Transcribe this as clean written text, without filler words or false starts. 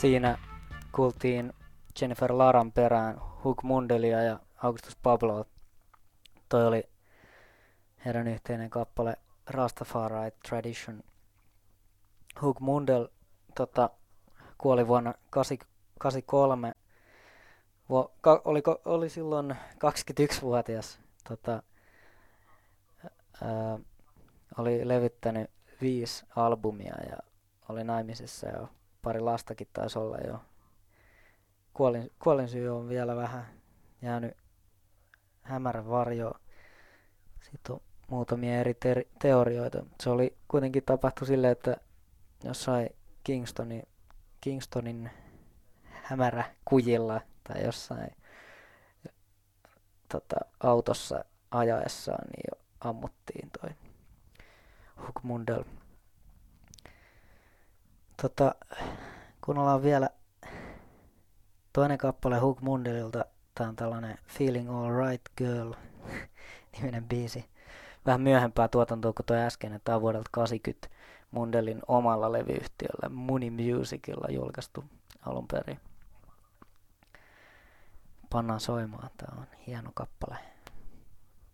Siinä kuultiin Jennifer Laran perään Hugh Mundelia ja Augustus Pabloa. Toi oli heidän yhteinen kappale Rastafari Tradition. Hugh Mundell kuoli vuonna 1983. Oli silloin 21-vuotias. Oli levyttänyt 5 albumia ja oli naimisissa jo. Pari lastakin taisi olla jo. Kuolinsyy on vielä vähän jäänyt hämärän varjoon. Sitten on muutamia eri teorioita. Se oli kuitenkin tapahtu silleen, että jossain Kingstonin hämäräkujilla tai jossain autossa ajaessaan niin jo ammuttiin toi Hugh Mundell. Kun ollaan vielä toinen kappale Hugh Mundellilta, tää on tällainen Feeling All Right Girl niminen biisi. Vähän myöhempää tuotantoa kuin toi äsken, tää on vuodelta 80 Mundellin omalla levyyhtiöllä Mooney Musicilla julkaistu alun perin. Pannaan soimaan, tää on hieno kappale.